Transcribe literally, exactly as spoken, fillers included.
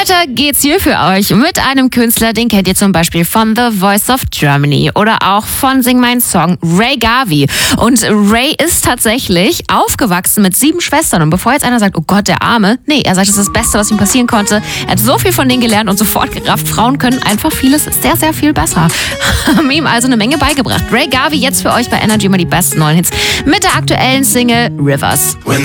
Weiter geht's hier für euch mit einem Künstler, den kennt ihr zum Beispiel von The Voice of Germany oder auch von Sing Mein Song, Ray Garvey. Und Ray ist tatsächlich aufgewachsen mit sieben Schwestern. Und bevor jetzt einer sagt, oh Gott, der Arme, nee, er sagt, das ist das Beste, was ihm passieren konnte. Er hat so viel von denen gelernt und sofort gerafft, Frauen können einfach vieles sehr, sehr viel besser. Haben ihm also eine Menge beigebracht. Ray Garvey jetzt für euch bei Energy immer die besten neuen Hits mit der aktuellen Single Rivers.